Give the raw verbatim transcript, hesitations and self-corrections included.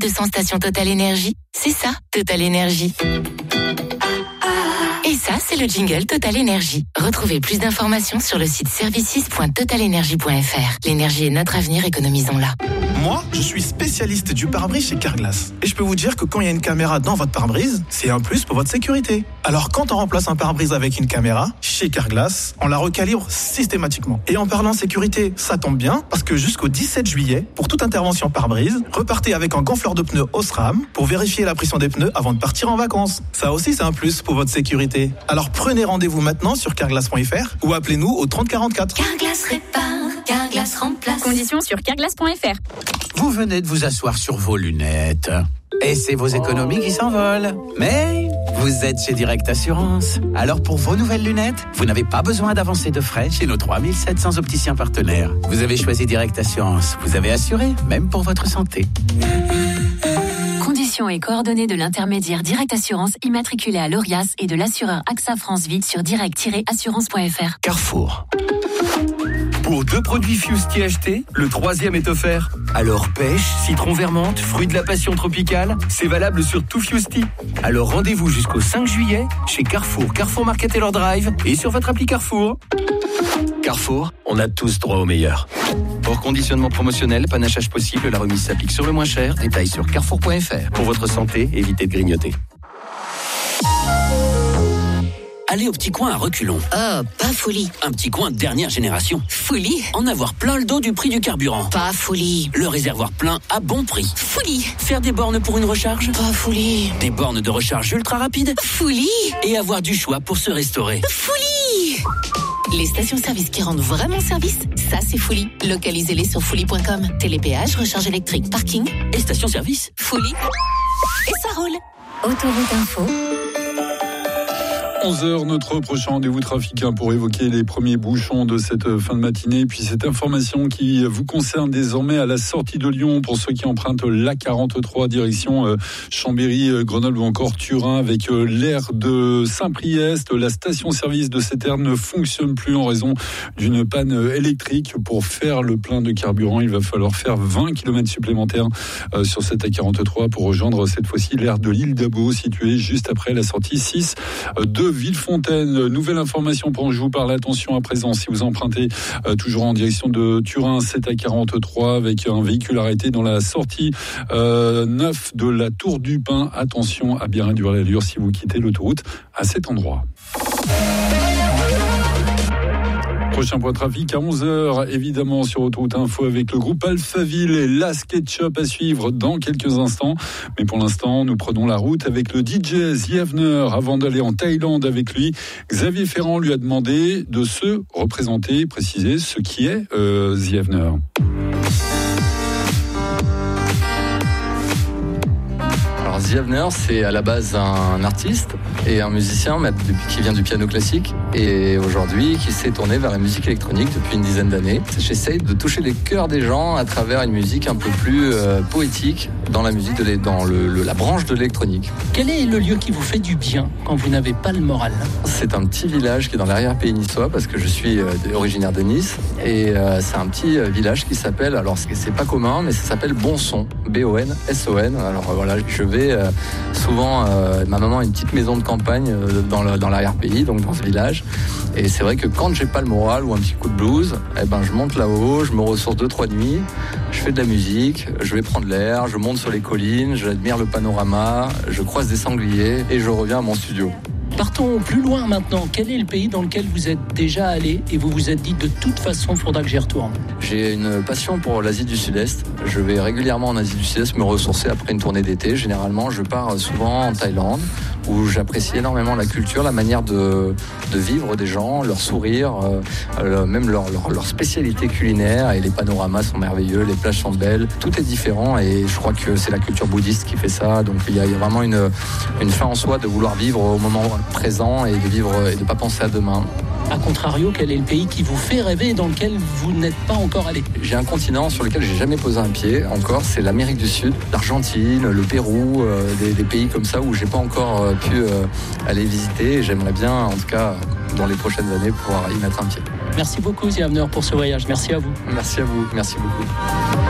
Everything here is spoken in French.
deux cents stations Total Énergie. C'est ça, Total Énergie. Et ça, c'est le jingle Total Énergie. Retrouvez plus d'informations sur le site services point total énergie point f r. L'énergie est notre avenir, économisons-la. Moi, je suis spécialiste du pare-brise chez Carglass. Et je peux vous dire que quand il y a une caméra dans votre pare-brise, c'est un plus pour votre sécurité. Alors quand on remplace un pare-brise avec une caméra, chez Carglass, on la recalibre systématiquement. Et en parlant sécurité, ça tombe bien, parce que jusqu'au dix-sept juillet, pour toute intervention pare-brise, repartez avec un gonfleur de pneus Osram pour vérifier la pression des pneus avant de partir en vacances. Ça aussi, c'est un plus pour votre sécurité. Alors prenez rendez-vous maintenant sur carglass point f r ou appelez-nous au trente quarante-quatre. Carglass répare, Carglass remplace. Conditions sur carglass point f r. Vous venez de vous asseoir sur vos lunettes. Et c'est vos économies qui s'envolent. Mais vous êtes chez Direct Assurance. Alors pour vos nouvelles lunettes, vous n'avez pas besoin d'avancer de frais chez nos trois mille sept cents opticiens partenaires. Vous avez choisi Direct Assurance. Vous avez assuré, même pour votre santé. Conditions et coordonnées de l'intermédiaire Direct Assurance immatriculé à l'Orias et de l'assureur AXA France Vie sur direct tiret assurance point f r. Carrefour. Pour deux produits Fusti achetés, le troisième est offert. Alors pêche, citron vermente, fruits de la passion tropicale, c'est valable sur tout Fusti. Alors rendez-vous jusqu'au cinq juillet chez Carrefour, Carrefour Market Taylor Drive et sur votre appli Carrefour. Carrefour, on a tous droit au meilleur. Pour conditionnement promotionnel, panachage possible, la remise s'applique sur le moins cher. Détails sur carrefour point f r. Pour votre santé, évitez de grignoter. Aller au petit coin à reculons. Oh, pas folie. Un petit coin de dernière génération. Folie. En avoir plein le dos du prix du carburant. Pas folie. Le réservoir plein à bon prix. Folie. Faire des bornes pour une recharge. Pas folie. Des bornes de recharge ultra rapide. Folie. Et avoir du choix pour se restaurer. Folie. Les stations-service qui rendent vraiment service, ça c'est folie. Localisez-les sur folie point com. Télépéage, recharge électrique, parking et station-service. Folie. Et ça roule. Autoroute Info. onze heures, notre prochain rendez-vous trafic pour évoquer les premiers bouchons de cette fin de matinée. Puis cette information qui vous concerne désormais à la sortie de Lyon pour ceux qui empruntent l'A quarante-trois direction Chambéry, Grenoble ou encore Turin avec l'aire de Saint-Priest. La station-service de cette aire ne fonctionne plus en raison d'une panne électrique. Pour faire le plein de carburant, il va falloir faire vingt kilomètres supplémentaires sur cette A quarante-trois pour rejoindre cette fois-ci l'aire de l'île d'Abo située juste après la sortie six de Villefontaine. Nouvelle information pour je vous parle. Attention à présent, si vous empruntez euh, toujours en direction de Turin, c'est à quarante-trois avec un véhicule arrêté dans la sortie euh, neuf de la Tour du Pin. Attention à bien réduire l'allure si vous quittez l'autoroute à cet endroit. Prochain point de trafic à onze heures, évidemment sur Autoroute Info avec le groupe Alphaville et la SketchUp à suivre dans quelques instants. Mais pour l'instant, nous prenons la route avec le D J Zievner. Avant d'aller en Thaïlande avec lui, Xavier Ferrand lui a demandé de se représenter, préciser ce qui est euh, Zievner. Alors Zievner, c'est à la base un artiste et un musicien qui vient du piano classique et aujourd'hui qui s'est tourné vers la musique électronique depuis une dizaine d'années. J'essaye de toucher les cœurs des gens à travers une musique un peu plus euh, poétique dans la musique, de dans le, le, la branche de l'électronique. Quel est le lieu qui vous fait du bien quand vous n'avez pas le moral ? C'est un petit village qui est dans l'arrière-pays niçois parce que je suis euh, originaire de Nice et euh, c'est un petit euh, village qui s'appelle, alors c'est, c'est pas commun, mais ça s'appelle Bonson, B O N S O N. Alors euh, voilà, je vais euh, souvent, euh, ma maman a une petite maison de campagne euh, dans, le, dans l'arrière-pays, donc dans ce village. Et c'est vrai que quand j'ai pas le moral ou un petit coup de blues, eh ben je monte là-haut, je me ressource deux trois nuits, je fais de la musique, je vais prendre l'air, je monte sur les collines, j'admire le panorama, je croise des sangliers et je reviens à mon studio. Partons plus loin maintenant. Quel est le pays dans lequel vous êtes déjà allé et vous vous êtes dit de toute façon, il faudra que j'y retourne ? J'ai une passion pour l'Asie du Sud-Est. Je vais régulièrement en Asie du Sud-Est me ressourcer après une tournée d'été. Généralement, je pars souvent en Thaïlande où j'apprécie énormément la culture, la manière de, de vivre des gens, leur sourire, euh, même leur, leur, leur spécialité culinaire. Et les panoramas sont merveilleux, les plages sont belles. Tout est différent et je crois que c'est la culture bouddhiste qui fait ça. Donc il y a, il y a vraiment une, une fin en soi de vouloir vivre au moment présent et de vivre et de pas penser à demain. A contrario, quel est le pays qui vous fait rêver et dans lequel vous n'êtes pas encore allé ? J'ai un continent sur lequel j'ai jamais posé un pied encore, c'est l'Amérique du Sud, l'Argentine, le Pérou, euh, des, des pays comme ça où j'ai pas encore euh, pu euh, aller visiter. Et j'aimerais bien, en tout cas, dans les prochaines années, pouvoir y mettre un pied. Merci beaucoup, Zievner, pour ce voyage. Merci à vous. Merci à vous. Merci beaucoup.